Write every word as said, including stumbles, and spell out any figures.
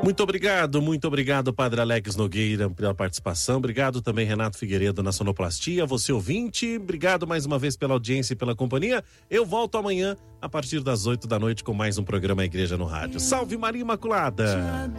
Muito obrigado, muito obrigado, Padre Alex Nogueira, pela participação. Obrigado também, Renato Figueiredo, na sonoplastia. Você ouvinte, obrigado mais uma vez pela audiência e pela companhia. Eu volto amanhã, a partir das oito da noite, com mais um programa Igreja no Rádio. Salve Maria Imaculada!